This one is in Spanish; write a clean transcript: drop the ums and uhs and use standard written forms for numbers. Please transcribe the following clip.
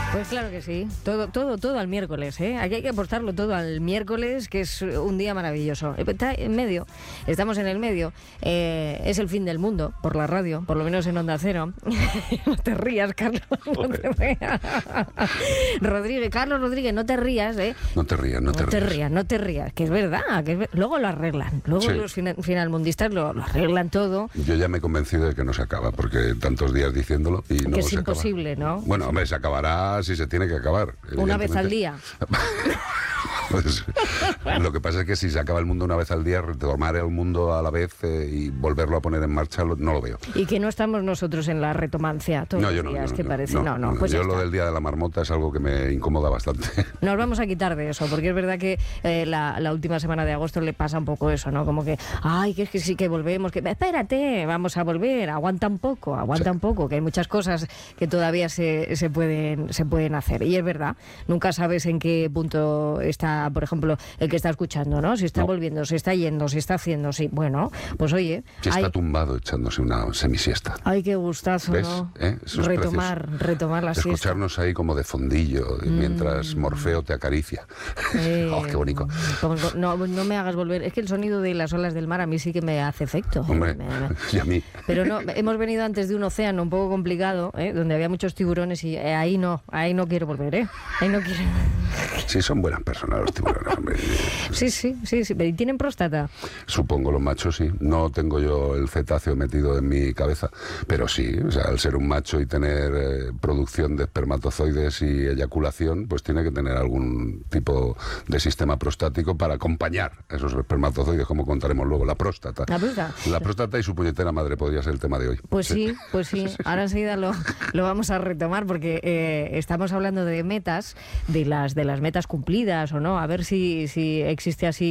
Pues claro que sí, todo al miércoles, ¿eh? Aquí hay que apostarlo todo al miércoles, que es un día maravilloso. Está en medio, estamos en el medio, es el fin del mundo, por la radio, por lo menos en Onda Cero. No te rías, Carlos, no te rías. Carlos Rodríguez, no te rías, ¿eh? No te rías, que es verdad, luego lo arreglan, luego sí. Los finalmundistas lo arreglan todo. Yo ya me he convencido de que no se acaba, porque tantos días diciéndolo y no que se es imposible, acaba. ¿no? Bueno, hombre, se acabará si se tiene que acabar. Una vez al día. Pues, lo que pasa es que si se acaba el mundo una vez al día, retomar el mundo a la vez y volverlo a poner en marcha, no lo veo. Y que no estamos nosotros en la retomancia todos los días, ¿qué parece? No, pues yo ya lo está. del día de la marmota es algo que me incomoda bastante. Nos vamos a quitar de eso, porque es verdad que la última semana de agosto le pasa un poco eso, ¿no? Como que, que es que sí que volvemos, que espérate, vamos a volver, aguanta un poco, que hay muchas cosas que todavía se pueden hacer. Y es verdad, nunca sabes en qué punto está, por ejemplo, el que está escuchando, ¿no? Si está volviendo, si está yendo, si está haciendo, sí. Bueno, pues oye... Si está tumbado echándose una semisiesta. Ay, qué gustazo, ¿ves? ¿no? Eso es retomar la siesta. Escucharnos ahí como de fondillo, mientras Morfeo te acaricia. Qué bonito. No me hagas volver. Es que el sonido de las olas del mar a mí sí que me hace efecto. Hombre, y a mí. Pero no, hemos venido antes de un océano un poco complicado, donde había muchos tiburones y ahí no quiero volver, Ahí no quiero... Sí, son buenas personas los tiburones, hombre. Sí. ¿Y tienen próstata? Supongo los machos, sí. No tengo yo el cetáceo metido en mi cabeza, pero sí, o sea, al ser un macho y tener producción de espermatozoides y eyaculación, pues tiene que tener algún tipo de sistema prostático para acompañar esos espermatozoides, como contaremos luego. La próstata. La próstata y su puñetera madre podría ser el tema de hoy. Pues sí. Ahora enseguida lo vamos a retomar, porque estamos hablando de metas, de las metas cumplidas o no, a ver si existe así